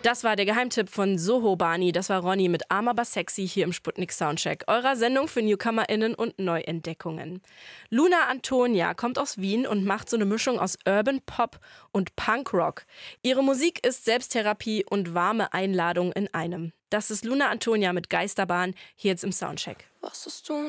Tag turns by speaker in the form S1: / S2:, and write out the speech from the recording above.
S1: Das war der Geheimtipp von Soho Bani. Das war Ronny mit Arm aber sexy hier im Sputnik Soundcheck, eurer Sendung für NewcomerInnen und Neuentdeckungen. Luna Antonia kommt aus Wien und macht so eine Mischung aus Urban Pop und Punkrock. Ihre Musik ist Selbsttherapie und warme Einladung in einem. Das ist Luna Antonia mit Geisterbahn hier jetzt im Soundcheck.
S2: Was ist du?